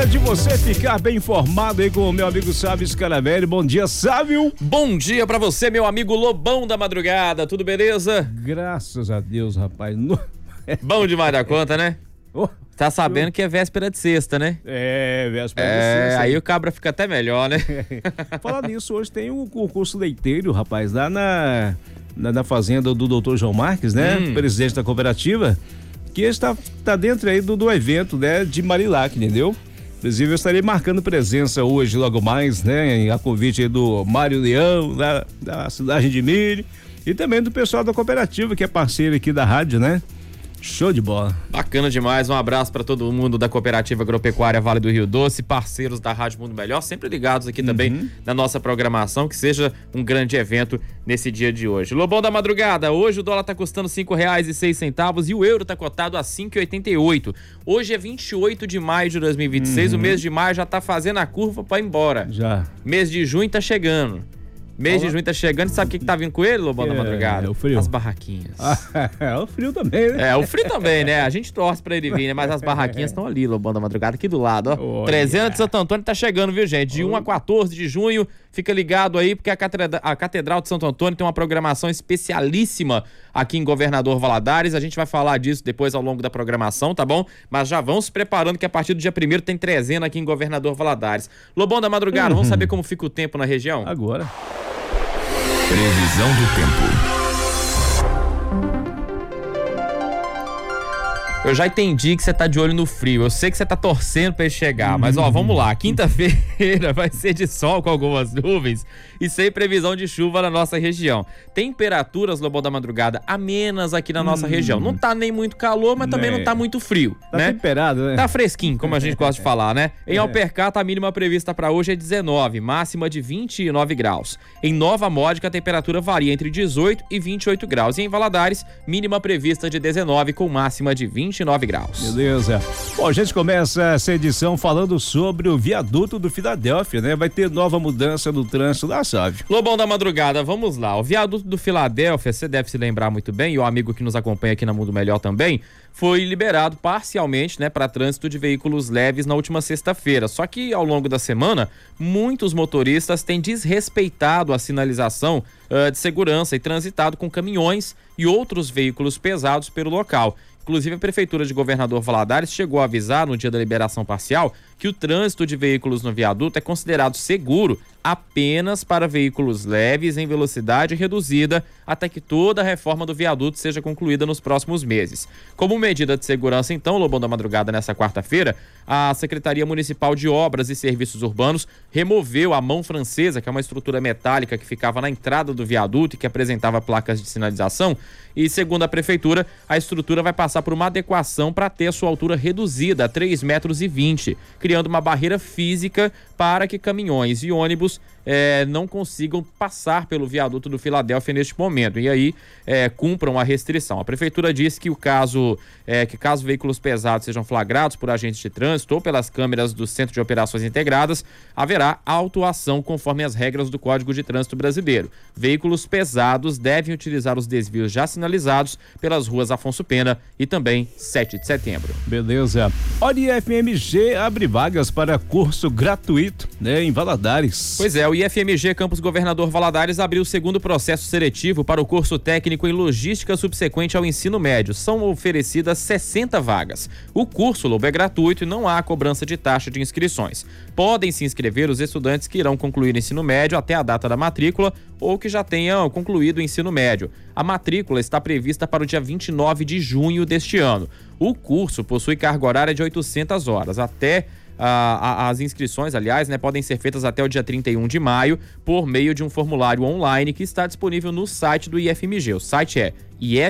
de você ficar bem informado aí com o meu amigo Sávio Scaravelli. Bom dia, Sávio. Bom dia pra você, meu amigo Lobão da Madrugada. Tudo beleza? Graças a Deus, rapaz. Bom demais da conta, né? Tá sabendo que é véspera de sexta, né? É, véspera de sexta. Aí o cabra fica até melhor, né? Falar nisso, hoje tem um concurso leiteiro, rapaz, lá na fazenda do Dr. João Marques, né? Presidente da cooperativa, que está dentro aí do evento, né? De Marilac, entendeu? Inclusive, eu estarei marcando presença hoje, logo mais, né? A convite aí do Mário Leão, da cidade de Milho, e também do pessoal da cooperativa, que é parceiro aqui da rádio, né? Show de bola. Bacana demais, um abraço para todo mundo da Cooperativa Agropecuária Vale do Rio Doce, parceiros da Rádio Mundo Melhor, sempre ligados aqui também na nossa programação, que seja um grande evento nesse dia de hoje. Lobão da Madrugada, hoje o dólar tá custando R$5,06 e o euro tá cotado a 5,88. Hoje é 28 de maio de 2026, o mês de maio já tá fazendo a curva para ir embora. Já. Mês de junho tá chegando. Mês de junho tá chegando, sabe o que tá vindo com ele, Lobão da Madrugada? É o frio. As barraquinhas. O frio também, né? O frio também, né? A gente torce pra ele vir, né? Mas as barraquinhas estão ali, Lobão da Madrugada, aqui do lado, ó. 300 de Santo Antônio tá chegando, viu, gente? De 1 a 14 de junho, fica ligado aí, porque a Catedral de Santo Antônio tem uma programação especialíssima aqui em Governador Valadares. A gente vai falar disso depois ao longo da programação, tá bom? Mas já vão se preparando que a partir do dia 1º tem trezena aqui em Governador Valadares. Lobão da Madrugada, vamos saber como fica o tempo na região? Agora. Previsão do tempo. Eu já entendi que você tá de olho no frio, eu sei que você tá torcendo pra ele chegar, mas ó, vamos lá, quinta-feira vai ser de sol com algumas nuvens e sem previsão de chuva na nossa região. Temperaturas, Lobão da Madrugada, amenas aqui na nossa região. Não tá nem muito calor, mas também não tá muito frio, tá, né? Temperado, né? Tá fresquinho, como a gente gosta de falar, né? Em Alpercata, a mínima prevista pra hoje é 19, máxima de 29 graus. Em Nova Módica, a temperatura varia entre 18 e 28 graus. E em Valadares, mínima prevista de 19 com máxima de 29 graus. Beleza. Bom, a gente começa essa edição falando sobre o viaduto do Filadélfia, né? Vai ter nova mudança no trânsito da Sávio. Lobão da Madrugada, vamos lá. O viaduto do Filadélfia, você deve se lembrar muito bem, e o amigo que nos acompanha aqui na Mundo Melhor também, foi liberado parcialmente, né, para trânsito de veículos leves na última sexta-feira. Só que ao longo da semana, muitos motoristas têm desrespeitado a sinalização de segurança e transitado com caminhões e outros veículos pesados pelo local. Inclusive, a Prefeitura de Governador Valadares chegou a avisar no dia da liberação parcial que o trânsito de veículos no viaduto é considerado seguro apenas para veículos leves em velocidade reduzida até que toda a reforma do viaduto seja concluída nos próximos meses. Como medida de segurança, então, Lobão da Madrugada, nessa quarta-feira, a Secretaria Municipal de Obras e Serviços Urbanos removeu a mão francesa, que é uma estrutura metálica que ficava na entrada do viaduto e que apresentava placas de sinalização, e segundo a Prefeitura, a estrutura vai passar por uma adequação para ter a sua altura reduzida a 3,20 metros, criando uma barreira física para que caminhões e ônibus não consigam passar pelo viaduto do Filadélfia neste momento, e aí cumpram a restrição. A Prefeitura disse que caso veículos pesados sejam flagrados por agentes de trânsito ou pelas câmeras do Centro de Operações Integradas, haverá autuação conforme as regras do Código de Trânsito Brasileiro. Veículos pesados devem utilizar os desvios já sinalizados pelas ruas Afonso Pena e também 7 de setembro. Beleza. Olha, o IFMG abre vagas para curso gratuito, né, em Valadares. Pois é, o IFMG Campus Governador Valadares abriu o segundo processo seletivo para o curso técnico em logística subsequente ao ensino médio. São oferecidas 60 vagas. O curso, Lobo, é gratuito e não há cobrança de taxa de inscrições. Podem se inscrever os estudantes que irão concluir o ensino médio até a data da matrícula ou que já tenham concluído o ensino médio. A matrícula está prevista para o dia 29 de junho deste ano. O curso possui carga horária de 800 horas. As inscrições, aliás, podem ser feitas até o dia 31 de maio por meio de um formulário online que está disponível no site do IFMG. O site é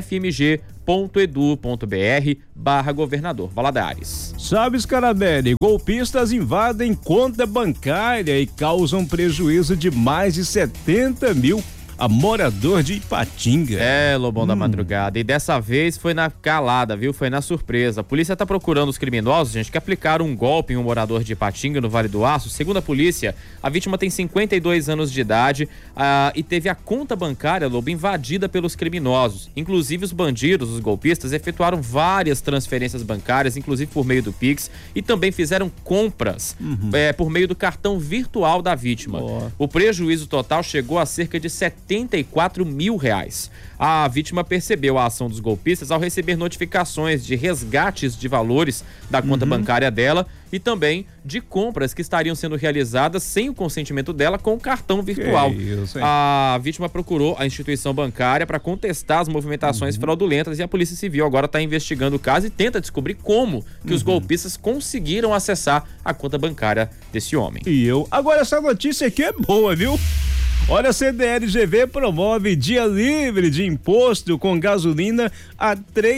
ifmg.edu.br/Governador Valadares. Sávio Scaravelli, golpistas invadem conta bancária e causam prejuízo de mais de 70 mil a morador de Ipatinga. Lobão da madrugada. E dessa vez foi na calada, viu? Foi na surpresa. A polícia tá procurando os criminosos, gente, que aplicaram um golpe em um morador de Ipatinga, no Vale do Aço. Segundo a polícia, a vítima tem 52 anos de idade e teve a conta bancária, Lobo, invadida pelos criminosos. Inclusive, os bandidos, os golpistas, efetuaram várias transferências bancárias, inclusive por meio do Pix, e também fizeram compras por meio do cartão virtual da vítima. O prejuízo total chegou a cerca de R$74 mil. A vítima percebeu a ação dos golpistas ao receber notificações de resgates de valores da conta bancária dela e também de compras que estariam sendo realizadas sem o consentimento dela com o cartão virtual. A vítima procurou a instituição bancária para contestar as movimentações fraudulentas e a Polícia Civil agora está investigando o caso e tenta descobrir como que os golpistas conseguiram acessar a conta bancária desse homem. Agora essa notícia aqui é boa, viu? Olha, a CDL-GV promove dia livre de imposto com gasolina a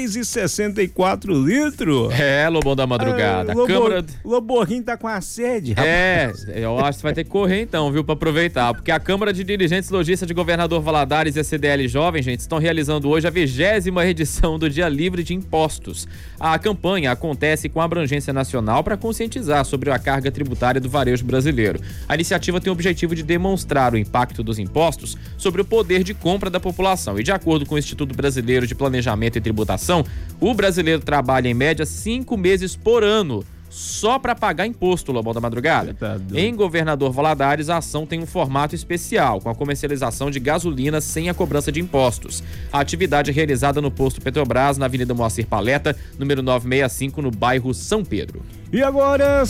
R$3,64 litro. Lobão da madrugada. Loborrinho tá com a sede, rapaz. Eu acho que vai ter que correr então, viu, pra aproveitar, porque a Câmara de Dirigentes Lojistas de Governador Valadares e a CDL Jovem, gente, estão realizando hoje a 20ª edição do Dia Livre de Impostos. A campanha acontece com abrangência nacional para conscientizar sobre a carga tributária do varejo brasileiro. A iniciativa tem o objetivo de demonstrar o impacto dos impostos sobre o poder de compra da população. E de acordo com o Instituto Brasileiro de Planejamento e Tributação, o brasileiro trabalha em média 5 meses por ano só para pagar imposto, Lobão da madrugada. Em Governador Valadares, a ação tem um formato especial, com a comercialização de gasolina sem a cobrança de impostos. A atividade é realizada no posto Petrobras, na Avenida Moacir Paleta, número 965, no bairro São Pedro. E agora,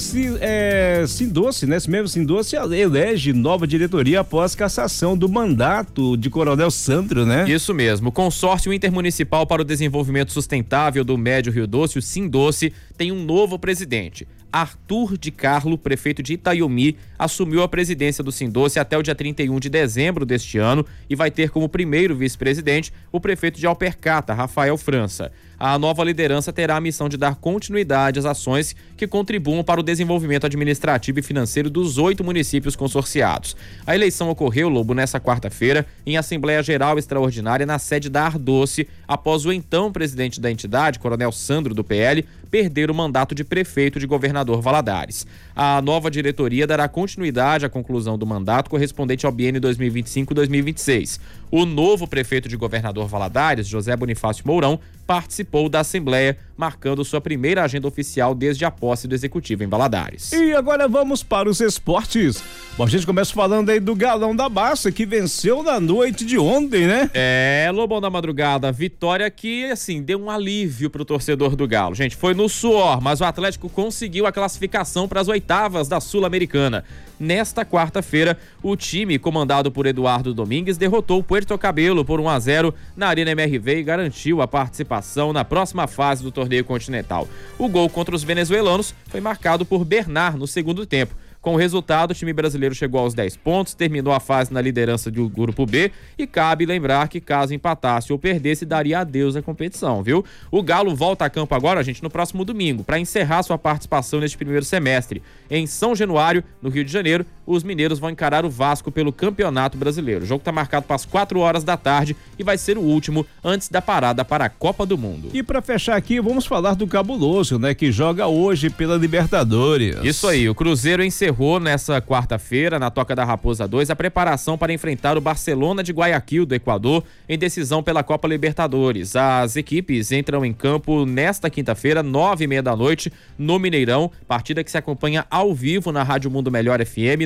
Sindoce, né? Esse mesmo Sindoce elege nova diretoria após cassação do mandato de Coronel Sandro, né? Isso mesmo. O Consórcio Intermunicipal para o Desenvolvimento Sustentável do Médio Rio Doce, o Sindoce, tem um novo presidente. Arthur de Carlo, prefeito de Itaiomi, assumiu a presidência do Sindoce até o dia 31 de dezembro deste ano e vai ter como primeiro vice-presidente o prefeito de Alpercata, Rafael França. A nova liderança terá a missão de dar continuidade às ações que contribuam para o desenvolvimento administrativo e financeiro dos 8 municípios consorciados. A eleição ocorreu, Lobo, nessa quarta-feira, em Assembleia Geral Extraordinária na sede da Ardoce, após o então presidente da entidade, Coronel Sandro, do PL, perder o mandato de prefeito de Governador Valadares. A nova diretoria dará continuidade à conclusão do mandato correspondente ao biênio 2025-2026. O novo prefeito de Governador Valadares, José Bonifácio Mourão, participou da Assembleia, marcando sua primeira agenda oficial desde a posse do Executivo em Valadares. E agora vamos para os esportes. Bom, a gente começa falando aí do Galão da Massa, que venceu na noite de ontem, né? Lobão da madrugada, vitória que, assim, deu um alívio pro torcedor do Galo. Gente, foi no suor, mas o Atlético conseguiu a classificação para as oitavas da Sul-Americana. Nesta quarta-feira, o time, comandado por Eduardo Domingues, derrotou o Puerto Cabello por 1-0 na Arena MRV e garantiu a participação na próxima fase do torneio continental. O gol contra os venezuelanos foi marcado por Bernard no segundo tempo. Com o resultado, o time brasileiro chegou aos 10 pontos, terminou a fase na liderança do Grupo B e cabe lembrar que caso empatasse ou perdesse, daria adeus à competição, viu? O Galo volta a campo agora, gente, no próximo domingo, para encerrar sua participação neste primeiro semestre. Em São Januário, no Rio de Janeiro, os mineiros vão encarar o Vasco pelo Campeonato Brasileiro. O jogo está marcado para as 4 horas da tarde e vai ser o último antes da parada para a Copa do Mundo. E para fechar aqui, vamos falar do Cabuloso, né, que joga hoje pela Libertadores. Isso aí, o Cruzeiro encerrou nessa quarta-feira, na Toca da Raposa 2, a preparação para enfrentar o Barcelona de Guayaquil, do Equador, em decisão pela Copa Libertadores. As equipes entram em campo nesta quinta-feira, 9h30 da noite, no Mineirão, partida que se acompanha ao vivo na Rádio Mundo Melhor FM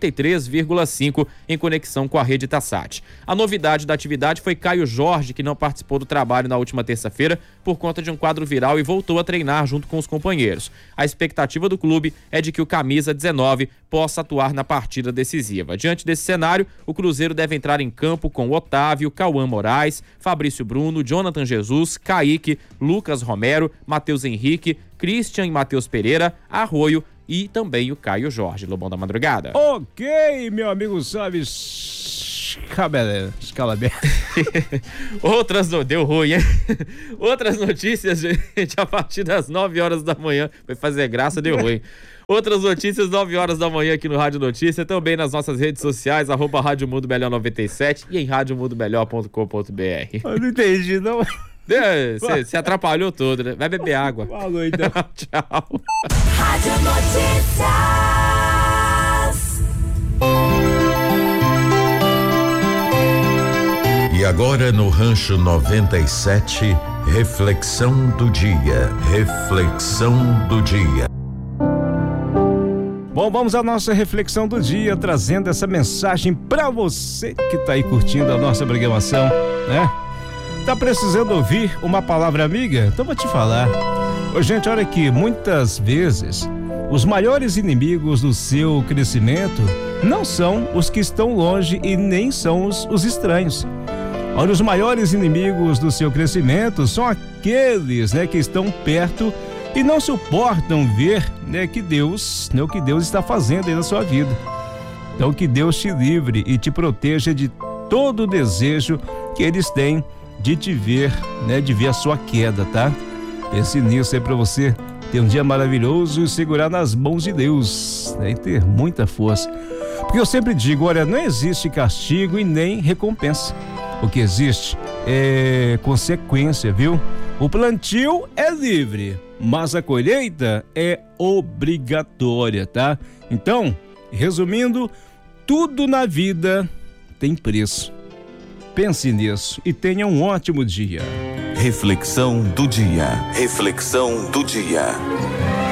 93,5, em conexão com a rede Tassat. A novidade da atividade foi Caio Jorge, que não participou do trabalho na última terça-feira por conta de um quadro viral e voltou a treinar junto com os companheiros. A expectativa do clube é de que o camisa 19 possa atuar na partida decisiva. Diante desse cenário, o Cruzeiro deve entrar em campo com Otávio, Cauã Moraes, Fabrício Bruno, Jonathan Jesus, Kaique, Lucas Romero, Matheus Henrique, Christian e Matheus Pereira, Arroio e também o Caio Jorge. Lobão da madrugada. Ok, meu amigo Salles. escalabé. Deu ruim, hein? Outras notícias, gente, a partir das 9 horas da manhã. Foi fazer graça, deu ruim. Outras notícias, 9 horas da manhã aqui no Rádio Notícia, também nas nossas redes sociais, @Rádio Mundo Melhor 97 e em radiomundomelhor.com.br. Eu não entendi, não. Você atrapalhou todo, né? Vai beber água. Falou, então. Tchau. Rádio Notícias. E agora no Rancho 97, reflexão do dia. Reflexão do dia. Bom, vamos à nossa reflexão do dia, trazendo essa mensagem pra você que tá aí curtindo a nossa programação, né? Tá precisando ouvir uma palavra amiga? Então vou te falar. Ô, gente, olha aqui, muitas vezes os maiores inimigos do seu crescimento não são os que estão longe e nem são os estranhos. Olha, os maiores inimigos do seu crescimento são aqueles, né, que estão perto e não suportam ver, né, o que Deus está fazendo aí na sua vida. Então, que Deus te livre e te proteja de todo o desejo que eles têm de te ver, né, de ver a sua queda, tá? Pense nisso aí pra você ter um dia maravilhoso e segurar nas mãos de Deus, né, e ter muita força. Porque eu sempre digo, olha, não existe castigo e nem recompensa. O que existe é consequência, viu? O plantio é livre, mas a colheita é obrigatória, tá? Então, resumindo, tudo na vida tem preço. Pense nisso e tenha um ótimo dia. Reflexão do dia. Reflexão do dia.